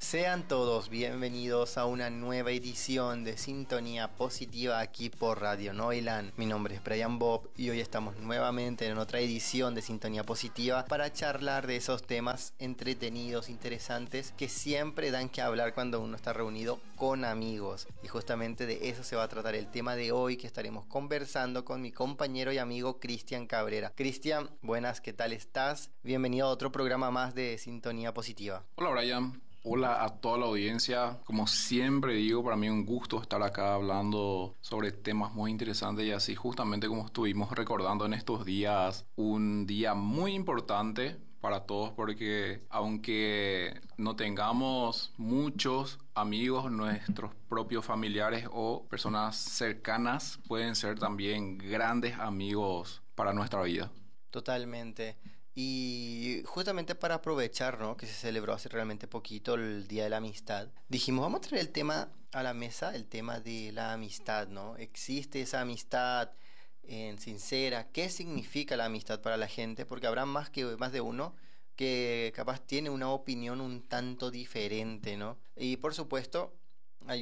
Sean todos bienvenidos a una nueva edición de Sintonía Positiva aquí por Radio Noiland. Mi nombre es Brian Bob y hoy estamos nuevamente en otra edición de Sintonía Positiva para charlar de esos temas entretenidos, interesantes, que siempre dan que hablar cuando uno está reunido con amigos. Y justamente de eso se va a tratar el tema de hoy, que estaremos conversando con mi compañero y amigo Cristian Cabrera. Cristian, buenas, ¿qué tal estás? Bienvenido a otro programa más de Sintonía Positiva. Hola Brian, hola a toda la audiencia. Como siempre digo, para mí es un gusto estar acá hablando sobre temas muy interesantes y así justamente como estuvimos recordando en estos días, un día muy importante para todos porque aunque no tengamos muchos amigos, nuestros propios familiares o personas cercanas pueden ser también grandes amigos para nuestra vida. Totalmente. Y justamente para aprovechar, ¿no?, que se celebró hace realmente poquito el Día de la Amistad, dijimos, vamos a traer el tema a la mesa, el tema de la amistad, ¿no? ¿Existe esa amistad sincera? ¿Qué significa la amistad para la gente? Porque habrá más de uno que capaz tiene una opinión un tanto diferente, ¿no? Y por supuesto, hay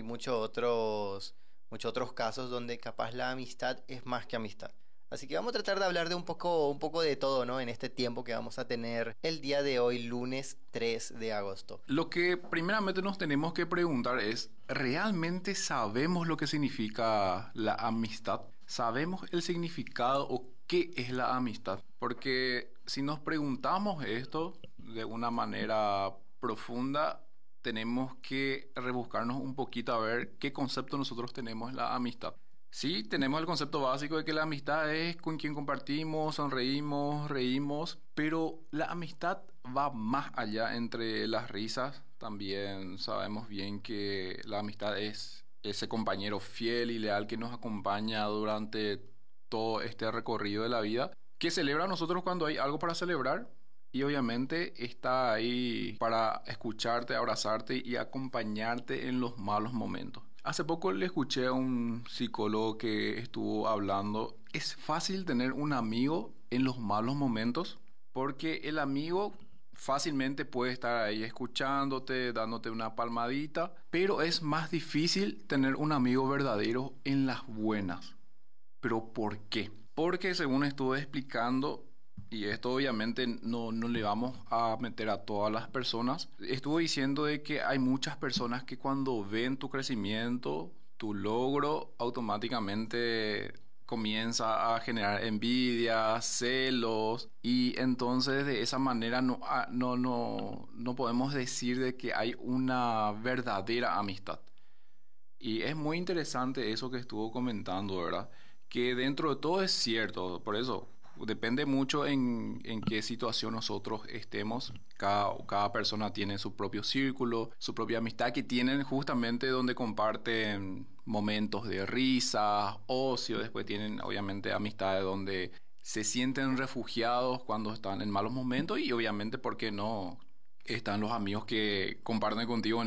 muchos otros casos donde capaz la amistad es más que amistad. Así que vamos a tratar de hablar de un poco de todo, ¿no? En este tiempo que vamos a tener el día de hoy, lunes 3 de agosto. Lo que primeramente nos tenemos que preguntar es, ¿realmente sabemos lo que significa la amistad? ¿Sabemos el significado o qué es la amistad? Porque si nos preguntamos esto de una manera profunda, tenemos que rebuscarnos un poquito a ver qué concepto nosotros tenemos de la amistad. Sí, tenemos el concepto básico de que la amistad es con quien compartimos, sonreímos, reímos, pero la amistad va más allá entre las risas. También sabemos bien que la amistad es ese compañero fiel y leal que nos acompaña durante todo este recorrido de la vida, que celebra a nosotros cuando hay algo para celebrar. Y obviamente está ahí para escucharte, abrazarte y acompañarte en los malos momentos. Hace poco le escuché a un psicólogo que estuvo hablando. Es fácil tener un amigo en los malos momentos porque el amigo fácilmente puede estar ahí escuchándote, dándote una palmadita, pero es más difícil tener un amigo verdadero en las buenas. ¿Pero por qué? Porque según estuve explicando, y esto obviamente no le vamos a meter a todas las personas, estuvo diciendo de que hay muchas personas que cuando ven tu crecimiento, tu logro, automáticamente comienza a generar envidia, celos, y entonces de esa manera no podemos decir de que hay una verdadera amistad. Y es muy interesante eso que estuvo comentando, ¿verdad? Que dentro de todo es cierto, por eso depende mucho en qué situación nosotros estemos. Cada persona tiene su propio círculo, su propia amistad, que tienen justamente donde comparten momentos de risa, ocio. Después tienen obviamente amistades donde se sienten refugiados cuando están en malos momentos y obviamente, ¿por qué no? Están los amigos que comparten contigo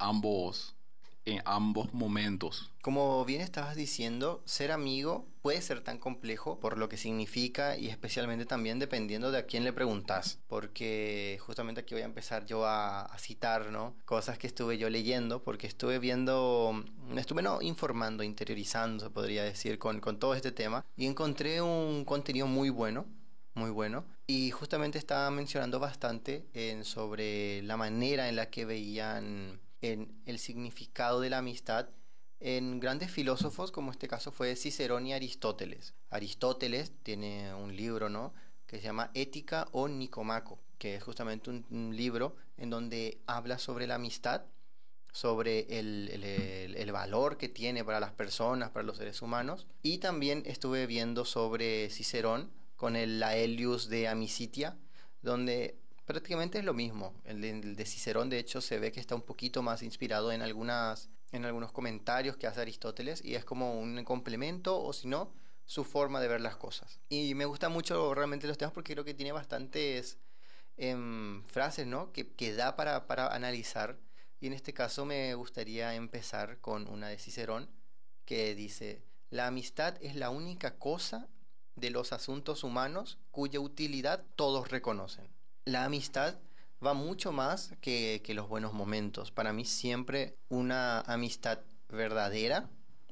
en ambos momentos. Como bien estabas diciendo, ser amigo puede ser tan complejo por lo que significa y especialmente también dependiendo de a quién le preguntas. Porque justamente aquí voy a empezar yo a citar, ¿no?, cosas que estuve yo leyendo, porque estuve viendo, me estuve no, informando, interiorizando, se podría decir, con todo este tema. Y encontré un contenido muy bueno. Muy bueno. Y justamente estaba mencionando bastante sobre la manera en la que veían en el significado de la amistad en grandes filósofos, como este caso fue Cicerón y Aristóteles. Aristóteles tiene un libro, ¿no?, que se llama Ética o Nicomaco, que es justamente un libro en donde habla sobre la amistad, sobre el valor que tiene para las personas, para los seres humanos. Y también estuve viendo sobre Cicerón con el Laelius de Amicitia, donde prácticamente es lo mismo. El de Cicerón, de hecho, se ve que está un poquito más inspirado en algunos comentarios que hace Aristóteles, y es como un complemento, o si no, su forma de ver las cosas. Y me gustan mucho realmente los temas porque creo que tiene bastantes frases, ¿no?, que da para analizar. Y en este caso me gustaría empezar con una de Cicerón que dice: la amistad es la única cosa de los asuntos humanos cuya utilidad todos reconocen. La amistad va mucho más que los buenos momentos. Para mí siempre una amistad verdadera,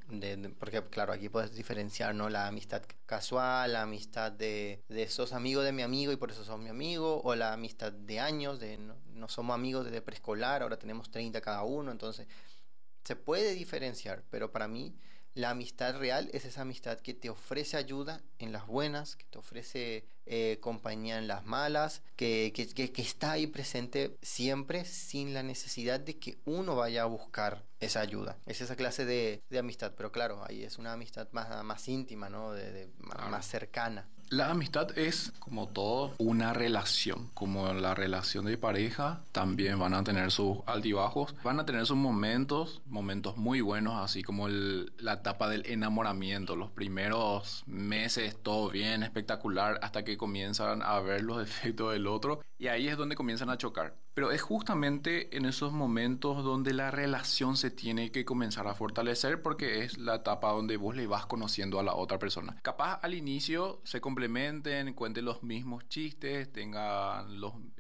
porque claro, aquí puedes diferenciar, ¿no? La amistad casual, la amistad de sos amigo de mi amigo y por eso sos mi amigo, o la amistad de años, de no somos amigos desde preescolar, ahora tenemos 30 cada uno, entonces se puede diferenciar, pero para mí la amistad real es esa amistad que te ofrece ayuda en las buenas, que te ofrece compañía en las malas, que está ahí presente siempre sin la necesidad de que uno vaya a buscar esa ayuda. Es esa clase de amistad, pero claro, ahí es una amistad más íntima, ¿no? Claro. Más cercana. La amistad es, como todo, una relación. Como la relación de pareja, también van a tener sus altibajos. Van a tener sus momentos, momentos muy buenos, así como la etapa del enamoramiento. Los primeros meses, todo bien, espectacular, hasta que comienzan a ver los defectos del otro. Y ahí es donde comienzan a chocar. Pero es justamente en esos momentos donde la relación se tiene que comenzar a fortalecer porque es la etapa donde vos le vas conociendo a la otra persona. Capaz al inicio se complementen, cuenten los mismos chistes, tengan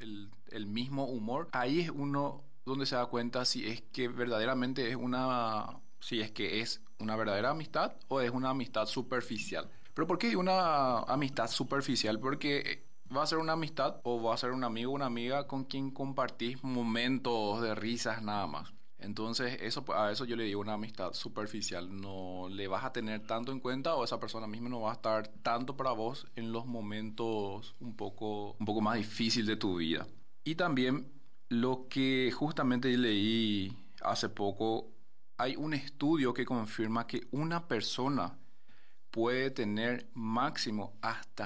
el mismo humor. Ahí es uno donde se da cuenta si es que verdaderamente si es que es una verdadera amistad o es una amistad superficial. ¿Pero por qué una amistad superficial? Porque va a ser una amistad o va a ser un amigo o una amiga con quien compartís momentos de risas nada más. Entonces, a eso yo le digo una amistad superficial. No le vas a tener tanto en cuenta o esa persona misma no va a estar tanto para vos en los momentos un poco más difíciles de tu vida. Y también lo que justamente leí hace poco, hay un estudio que confirma que una persona puede tener máximo hasta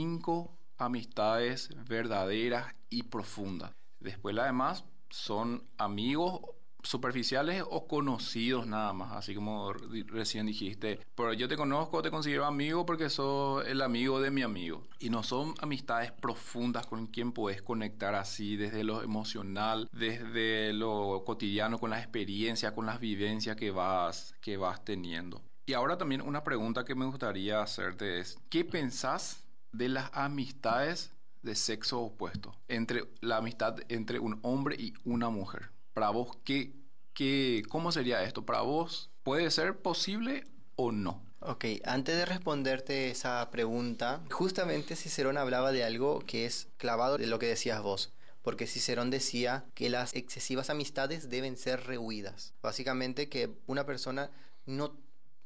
5 amistades verdaderas y profundas. Después, además, son amigos superficiales o conocidos nada más, así como recién dijiste, pero yo te conozco, te considero amigo porque sos el amigo de mi amigo. Y no son amistades profundas con quien puedes conectar así desde lo emocional, desde lo cotidiano, con las experiencias, con las vivencias que vas teniendo. Y ahora también una pregunta que me gustaría hacerte es, ¿qué pensás de las amistades de sexo opuesto? Entre la amistad entre un hombre y una mujer. Para vos, ¿cómo sería esto? Para vos, ¿puede ser posible o no? Ok, antes de responderte esa pregunta, justamente Cicerón hablaba de algo que es clavado de lo que decías vos, porque Cicerón decía que las excesivas amistades deben ser rehuidas. Básicamente que una persona no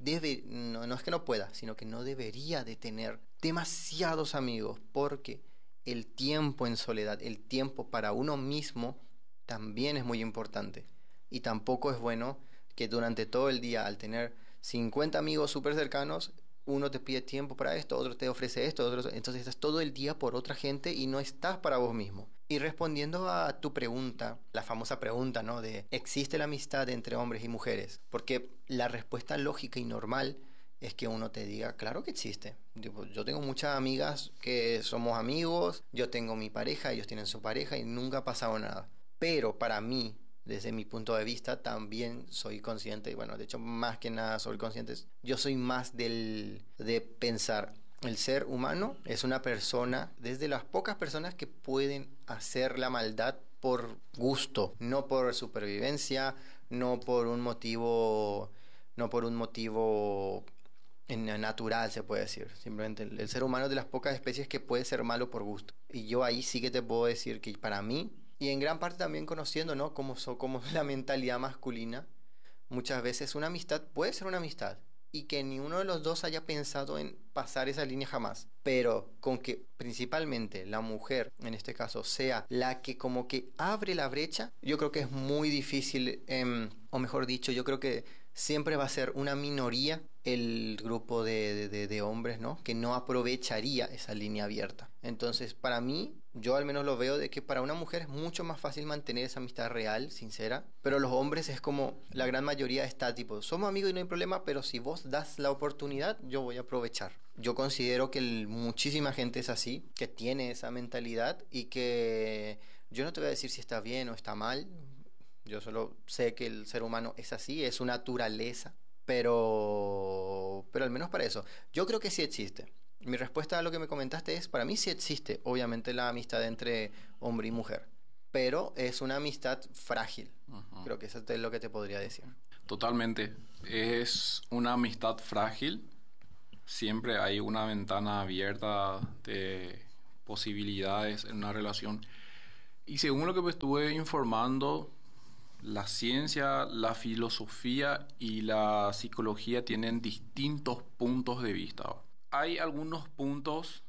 no es que no pueda, sino que no debería de tener demasiados amigos, porque el tiempo en soledad, el tiempo para uno mismo, también es muy importante. Y tampoco es bueno que durante todo el día, al tener 50 amigos súper cercanos, uno te pide tiempo para esto, otro te ofrece esto, otro, entonces estás todo el día por otra gente y no estás para vos mismo. Y respondiendo a tu pregunta, la famosa pregunta, ¿no? De ¿existe la amistad entre hombres y mujeres? Porque la respuesta lógica y normal es que uno te diga, claro que existe. Tipo, yo tengo muchas amigas que somos amigos, yo tengo mi pareja, ellos tienen su pareja y nunca ha pasado nada. Pero para mí, desde mi punto de vista, también soy consciente, y bueno, de hecho, más que nada soy consciente, yo soy más de pensar, el ser humano es una persona, desde las pocas personas que pueden hacer la maldad por gusto, no por supervivencia, no por un motivo, no por un motivo natural, se puede decir. Simplemente el ser humano es de las pocas especies que puede ser malo por gusto. Y yo ahí sí que te puedo decir que para mí, y en gran parte también conociendo, ¿no? Cómo es la mentalidad masculina, muchas veces una amistad puede ser una amistad y que ni uno de los dos haya pensado en pasar esa línea jamás. Pero con que principalmente la mujer, en este caso, sea la que como que abre la brecha, yo creo que es muy difícil, o mejor dicho, yo creo que siempre va a ser una minoría el grupo de hombres, ¿no? Que no aprovecharía esa línea abierta. Entonces, para mí, yo al menos lo veo de que para una mujer es mucho más fácil mantener esa amistad real, sincera, pero los hombres es como la gran mayoría está tipo, somos amigos y no hay problema, pero si vos das la oportunidad, yo voy a aprovechar. Yo considero que muchísima gente es así, que tiene esa mentalidad y que yo no te voy a decir si está bien o está mal, yo solo sé que el ser humano es así, es su naturaleza, pero al menos para eso, yo creo que sí existe. Mi respuesta a lo que me comentaste es, para mí sí existe, obviamente, la amistad entre hombre y mujer. pero es una amistad frágil. Ujú. Creo que eso es lo que te podría decir. Totalmente. Es una amistad frágil. Siempre hay una ventana abierta de posibilidades en una relación. Y según lo que me estuve informando, la ciencia, la filosofía y la psicología tienen distintos puntos de vista. Hay algunos puntos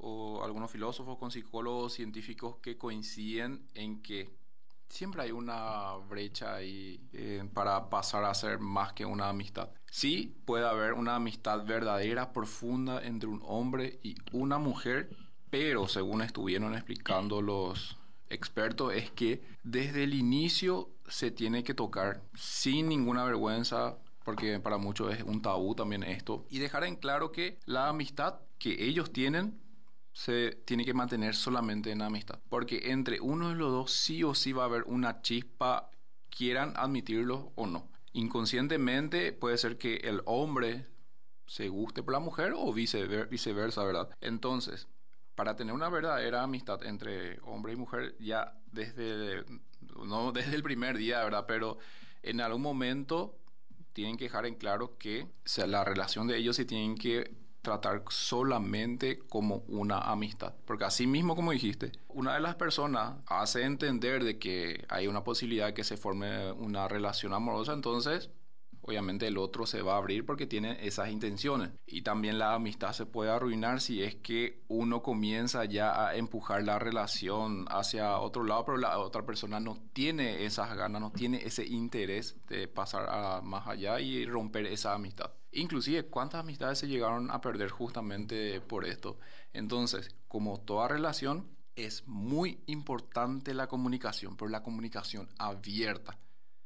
o algunos filósofos con psicólogos científicos que coinciden en que siempre hay una brecha ahí para pasar a ser más que una amistad. Sí, puede haber una amistad verdadera, profunda entre un hombre y una mujer, pero según estuvieron explicando los expertos, es que desde el inicio se tiene que tocar sin ninguna vergüenza, porque para muchos es un tabú también esto, y dejar en claro que la amistad que ellos tienen se tiene que mantener solamente en amistad. Porque entre uno de los dos sí o sí va a haber una chispa, quieran admitirlo o no. Inconscientemente puede ser que el hombre se guste por la mujer o viceversa, ¿verdad? Entonces, para tener una verdadera amistad entre hombre y mujer, ya desde, no desde el primer día, ¿verdad? Pero en algún momento tienen que dejar en claro que, o sea, la relación de ellos se tienen que tratar solamente como una amistad. Porque así mismo, como dijiste, una de las personas hace entender de que hay una posibilidad de que se forme una relación amorosa, entonces obviamente el otro se va a abrir porque tiene esas intenciones. Y también la amistad se puede arruinar si es que uno comienza ya a empujar la relación hacia otro lado, pero la otra persona no tiene esas ganas, no tiene ese interés de pasar a más allá y romper esa amistad. Inclusive, ¿cuántas amistades se llegaron a perder justamente por esto? Entonces, como toda relación, es muy importante la comunicación, pero la comunicación abierta.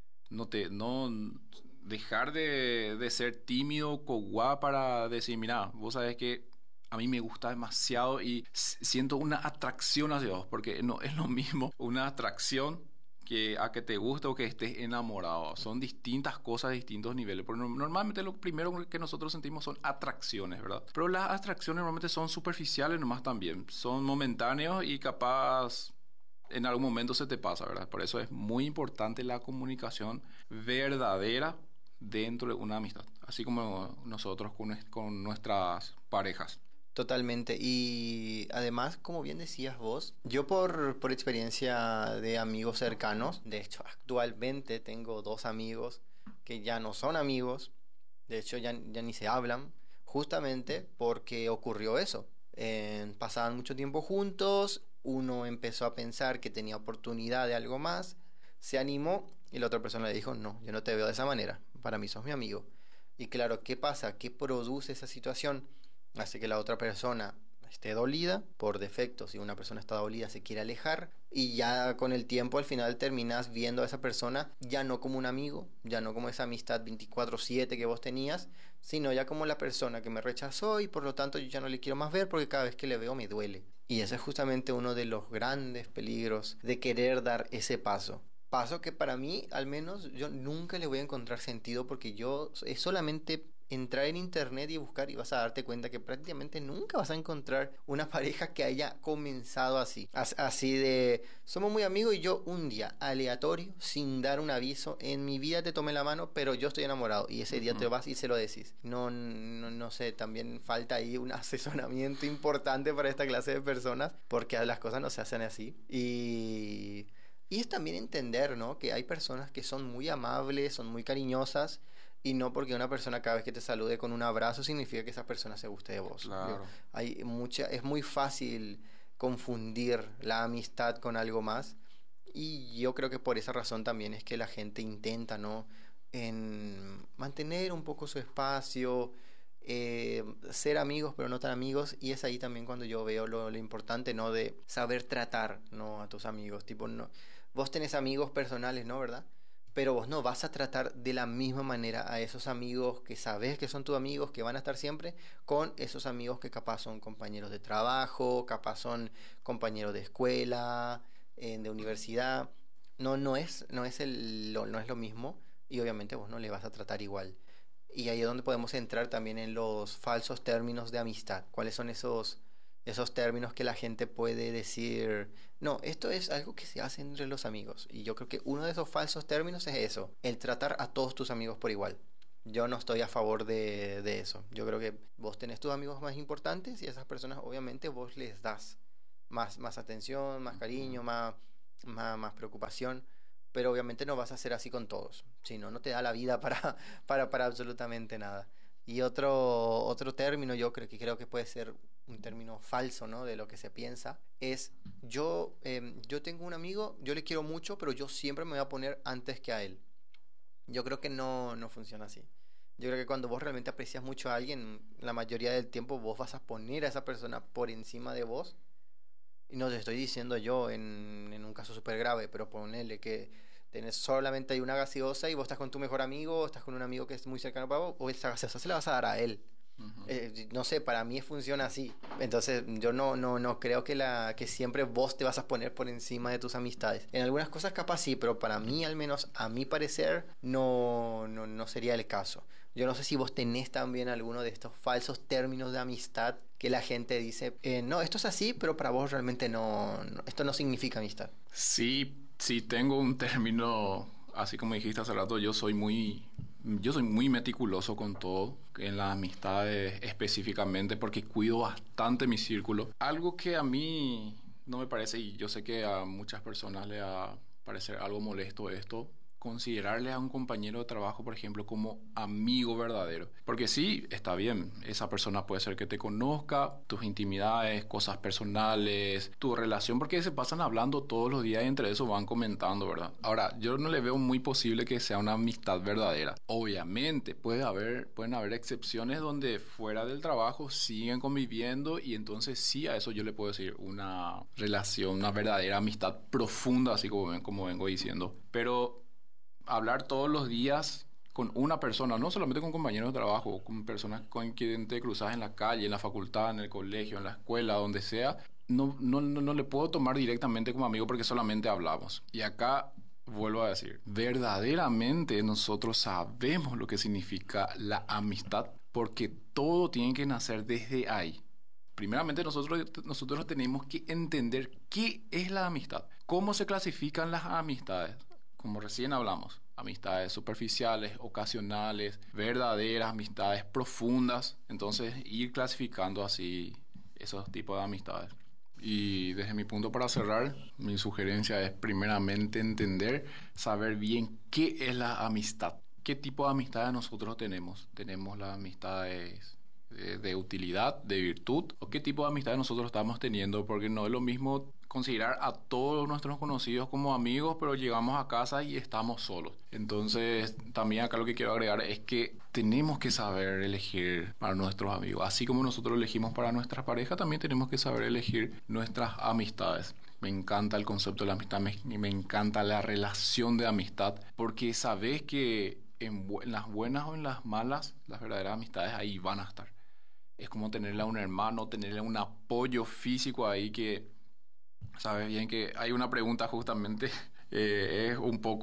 No dejar de ser tímido, coguá para decir, mira, vos sabés que a mí me gusta demasiado y siento una atracción hacia vos, porque no es lo mismo una atracción que a que te guste o que estés enamorado. Son distintas cosas, distintos niveles. Porque normalmente lo primero que nosotros sentimos son atracciones, ¿verdad? Pero las atracciones normalmente son superficiales nomás también. Son momentáneos y capaz en algún momento se te pasa, ¿verdad? Por eso es muy importante la comunicación verdadera dentro de una amistad, así como nosotros con nuestras parejas. Totalmente. Y además, como bien decías vos, yo por experiencia de amigos cercanos, de hecho, actualmente tengo dos amigos que ya no son amigos, de hecho ya ni se hablan, justamente porque ocurrió eso. Pasaban mucho tiempo juntos, uno empezó a pensar que tenía oportunidad de algo más, se animó y la otra persona le dijo, no, yo no te veo de esa manera, para mí sos mi amigo. Y claro, ¿qué pasa? ¿Qué produce esa situación? Hace que la otra persona esté dolida por defecto. Si una persona está dolida se quiere alejar y ya con el tiempo al final terminas viendo a esa persona ya no como un amigo, ya no como esa amistad 24/7 que vos tenías, sino ya como la persona que me rechazó y por lo tanto yo ya no le quiero más ver porque cada vez que le veo me duele. Y ese es justamente uno de los grandes peligros de querer dar ese paso. Paso que para mí, al menos, yo nunca le voy a encontrar sentido porque yo es solamente entrar en internet y buscar y vas a darte cuenta que prácticamente nunca vas a encontrar una pareja que haya comenzado así. Así de, somos muy amigos y yo un día aleatorio, sin dar un aviso, en mi vida te tomé la mano, pero yo estoy enamorado y ese día te Ujú. vas y se lo decís. No sé, también falta ahí un asesoramiento importante para esta clase de personas porque las cosas no se hacen así. Y es también entender, ¿no? Que hay personas que son muy amables, son muy cariñosas, y no porque una persona cada vez que te salude con un abrazo significa que esa persona se guste de vos. Claro. Es muy fácil confundir la amistad con algo más, y yo creo que por esa razón también es que la gente intenta, ¿no? En mantener un poco su espacio, ser amigos pero no tan amigos, y es ahí también cuando yo veo lo importante, ¿no? De saber tratar, ¿no? A tus amigos, tipo, no, vos tenés amigos personales, ¿no? ¿Verdad? Pero vos no vas a tratar de la misma manera a esos amigos que sabes que son tus amigos, que van a estar siempre, con esos amigos que capaz son compañeros de trabajo, capaz son compañeros de escuela, de universidad. No es lo mismo y obviamente vos no le vas a tratar igual. Y ahí es donde podemos entrar también en los falsos términos de amistad. ¿Cuáles son Esos términos que la gente puede decir, no, esto es algo que se hace entre los amigos. Y yo creo que uno de esos falsos términos es eso, el tratar a todos tus amigos por igual. Yo no estoy a favor de eso. Yo creo que vos tenés tus amigos más importantes y a esas personas obviamente vos les das más atención, más cariño, más preocupación, pero obviamente no vas a hacer así con todos. Si no, no te da la vida para absolutamente nada. Y otro término, creo que puede ser un término falso, ¿no? De lo que se piensa, es yo tengo un amigo, yo le quiero mucho, pero yo siempre me voy a poner antes que a él. Yo creo que no funciona así. Yo creo que cuando vos realmente aprecias mucho a alguien, la mayoría del tiempo vos vas a poner a esa persona por encima de vos. Y no te estoy diciendo yo en un caso súper grave, pero ponele que tenés solamente hay una gaseosa y vos estás con tu mejor amigo, o estás con un amigo que es muy cercano para vos, o esa gaseosa se la vas a dar a él. Ujú. No sé, para mí funciona así. Entonces, yo no creo que siempre vos te vas a poner por encima de tus amistades. En algunas cosas capaz sí, pero para mí, al menos a mi parecer, no sería el caso. Yo no sé si vos tenés también alguno de estos falsos términos de amistad que la gente dice, no, esto es así, pero para vos realmente esto no significa amistad. Sí, sí tengo un término, así como dijiste hace rato, yo soy muy meticuloso con todo, en las amistades específicamente, porque cuido bastante mi círculo. Algo que a mí no me parece, y yo sé que a muchas personas le va a parecer algo molesto esto, considerarle a un compañero de trabajo, por ejemplo, como amigo verdadero. Porque sí, está bien, esa persona puede ser que te conozca, tus intimidades, cosas personales, tu relación, porque se pasan hablando todos los días y entre eso van comentando, ¿verdad? Ahora, yo no le veo muy posible que sea una amistad verdadera. Obviamente, pueden haber excepciones donde fuera del trabajo siguen conviviendo y entonces sí, a eso yo le puedo decir una relación, una verdadera amistad profunda, así como vengo diciendo. Pero hablar todos los días con una persona, no solamente con compañeros de trabajo, con personas con quien te cruzas en la calle, en la facultad, en el colegio, en la escuela, donde sea, no le puedo tomar directamente como amigo porque solamente hablamos. Y acá vuelvo a decir, verdaderamente nosotros sabemos lo que significa la amistad porque todo tiene que nacer desde ahí. Primeramente nosotros tenemos que entender qué es la amistad, cómo se clasifican las amistades, como recién hablamos, amistades superficiales, ocasionales, verdaderas, amistades profundas. Entonces, ir clasificando así esos tipos de amistades. Y desde mi punto para cerrar, mi sugerencia es primeramente entender, saber bien qué es la amistad, qué tipo de amistades nosotros tenemos. Tenemos las amistades de utilidad, de virtud, o qué tipo de amistades nosotros estamos teniendo, porque no es lo mismo considerar a todos nuestros conocidos como amigos, pero llegamos a casa y estamos solos. Entonces, también acá lo que quiero agregar es que tenemos que saber elegir para nuestros amigos. Así como nosotros elegimos para nuestra pareja, también tenemos que saber elegir nuestras amistades. Me encanta el concepto de la amistad y me encanta la relación de amistad, porque sabes que en las buenas o en las malas, las verdaderas amistades ahí van a estar. Es como tenerle a un hermano, tenerle un apoyo físico ahí que sabes bien que hay una pregunta justamente, es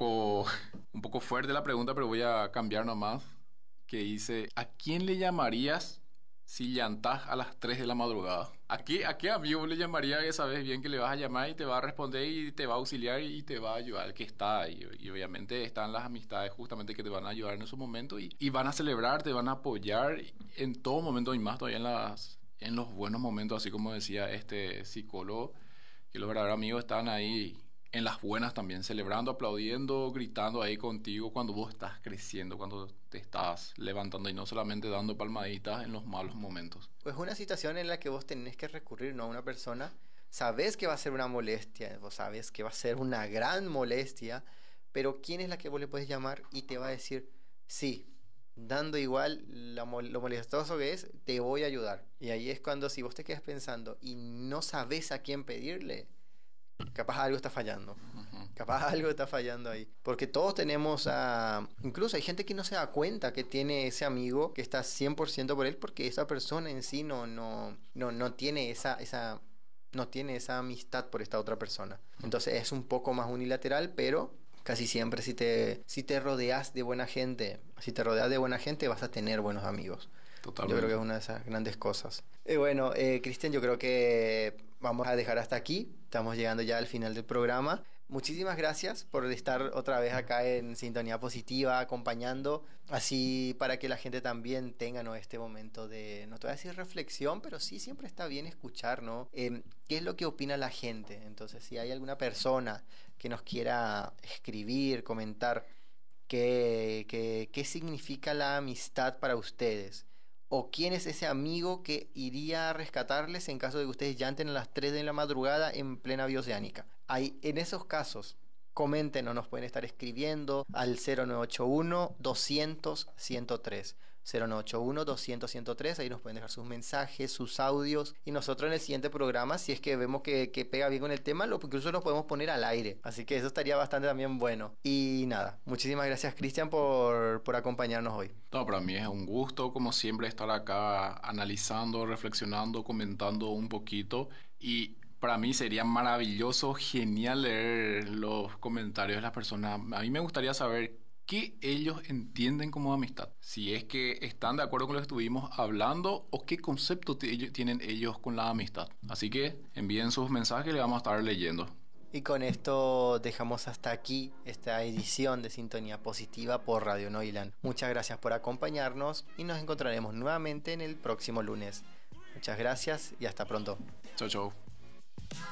un poco fuerte la pregunta, pero voy a cambiar nomás, que dice, ¿a quién le llamarías si llantás a las 3 de la madrugada? ¿A qué amigo le llamaría que sabes bien que le vas a llamar y te va a responder y te va a auxiliar y te va a ayudar, que está ahí? Y obviamente están las amistades justamente que te van a ayudar en esos momentos y van a celebrar, te van a apoyar en todo momento y más todavía en los buenos momentos, así como decía este psicólogo que los verdaderos amigos están ahí en las buenas también, celebrando, aplaudiendo, gritando ahí contigo cuando vos estás creciendo, cuando te estás levantando y no solamente dando palmaditas en los malos momentos. Pues una situación en la que vos tenés que recurrir, ¿no?, a una persona, sabés que va a ser una molestia, vos sabés que va a ser una gran molestia, pero ¿quién es la que vos le puedes llamar y te va a decir, sí, dando igual lo molestoso que es, te voy a ayudar? Y ahí es cuando si vos te quedas pensando y no sabés a quién pedirle, capaz algo está fallando. Ujú. Capaz algo está fallando ahí. Porque todos tenemos a... Incluso hay gente que no se da cuenta que tiene ese amigo que está 100% por él porque esa persona en sí no tiene no tiene esa amistad por esta otra persona. Entonces es un poco más unilateral, pero casi siempre si te rodeas de buena gente, si te rodeas de buena gente vas a tener buenos amigos. Yo creo que Totalmente. es una de esas grandes cosas. Cristian, yo creo que vamos a dejar hasta aquí. Estamos llegando ya al final del programa. Muchísimas gracias por estar otra vez acá en Sintonía Positiva, acompañando, así para que la gente también tenga, ¿no?, este momento de, no te voy a decir reflexión, pero sí siempre está bien escuchar, ¿no? ¿Qué es lo que opina la gente? Entonces, si hay alguna persona que nos quiera escribir, comentar qué significa la amistad para ustedes. ¿O quién es ese amigo que iría a rescatarles en caso de que ustedes llanten a las 3 de la madrugada en plena vía oceánica? En esos casos, comenten o nos pueden estar escribiendo al 0981 200 103. 0981 200 103, ahí nos pueden dejar sus mensajes, sus audios, y nosotros en el siguiente programa, si es que vemos que pega bien con el tema, incluso lo podemos poner al aire, así que eso estaría bastante también bueno. Y nada, muchísimas gracias, Cristian, por acompañarnos hoy. No, para mí es un gusto, como siempre, estar acá analizando, reflexionando, comentando un poquito. Y para mí sería maravilloso, genial leer los comentarios de las personas. A mí me gustaría saber qué ellos entienden como amistad. Si es que están de acuerdo con lo que estuvimos hablando o qué concepto tienen ellos con la amistad. Así que envíen sus mensajes y le vamos a estar leyendo. Y con esto dejamos hasta aquí esta edición de Sintonía Positiva por Radio Noiland. Muchas gracias por acompañarnos y nos encontraremos nuevamente en el próximo lunes. Muchas gracias y hasta pronto. Chau, chau.